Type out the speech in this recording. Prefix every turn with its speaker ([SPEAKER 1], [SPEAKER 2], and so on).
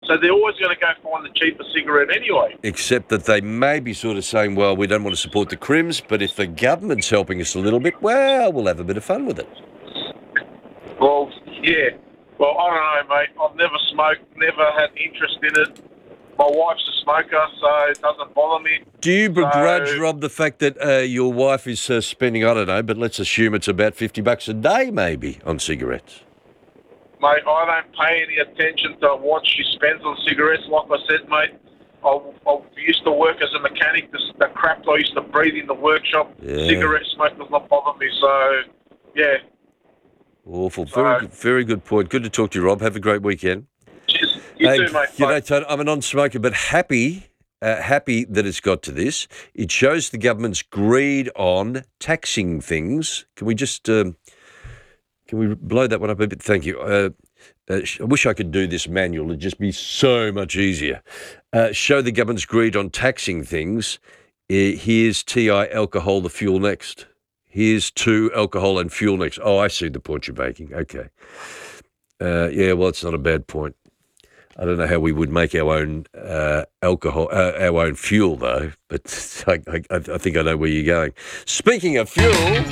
[SPEAKER 1] So they're always going to go find the cheaper cigarette anyway.
[SPEAKER 2] Except that they may be sort of saying, well, we don't want to support the Crims, but if the government's helping us a little bit, well, we'll have a bit of fun with it.
[SPEAKER 1] Well, yeah. Well, I don't know, mate. I've never smoked, never had interest in it. My wife's a smoker, so it doesn't bother me.
[SPEAKER 2] Do you begrudge, Rob, the fact that your wife is spending, I don't know, but let's assume it's about $50 a day maybe on cigarettes?
[SPEAKER 1] Mate, I don't pay any attention to what she spends on cigarettes. Like I said, mate, I used to work as a mechanic. The crap I used to breathe in the workshop, cigarette smoke does not bother me. So, yeah.
[SPEAKER 2] Awful. Very good point. Good to talk to you, Rob. Have a great weekend.
[SPEAKER 1] Cheers. You too, mate.
[SPEAKER 2] You know, Tony, I'm a non-smoker, but happy that it's got to this. It shows the government's greed on taxing things. Can we just... Can we blow that one up a bit? Thank you. I wish I could do this manual. It'd just be so much easier. Show the government's greed on taxing things. Here's TI alcohol, the fuel next. Here's 2 alcohol and fuel next. Oh, I see the point you're making. Okay. Yeah, well, it's not a bad point. I don't know how we would make our own alcohol, our own fuel, though. But I think I know where you're going. Speaking of fuel...